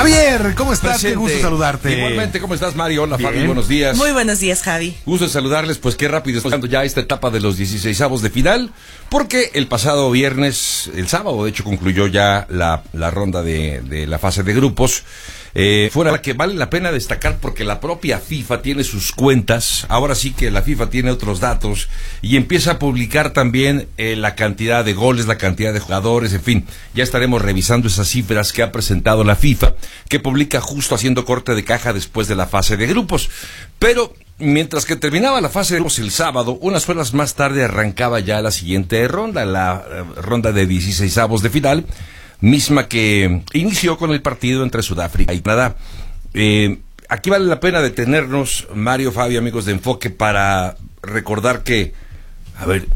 Javier, ¿cómo estás? Presente. Qué gusto saludarte. Igualmente, ¿cómo estás, Mario? Hola, Bien. Fabi, buenos días. Muy buenos días, Javi. Gusto de saludarles, pues qué rápido está dando ya esta etapa de los 16avos de final, porque el pasado viernes, el sábado, de hecho, concluyó ya la ronda de la fase de grupos. Fue una que vale la pena destacar porque la propia FIFA tiene sus cuentas. Ahora sí que la FIFA tiene otros datos y empieza a publicar también la cantidad de goles, la cantidad de jugadores, en fin. Ya estaremos revisando esas cifras que ha presentado la FIFA, que publica justo haciendo corte de caja después de la fase de grupos. Pero mientras que terminaba la fase de grupos el sábado, unas horas más tarde arrancaba ya la siguiente ronda, la ronda de 16avos de final, misma que inició con el partido entre Sudáfrica y Canadá. Aquí vale la pena detenernos, Mario, Fabio, amigos de Enfoque, para recordar que, a ver,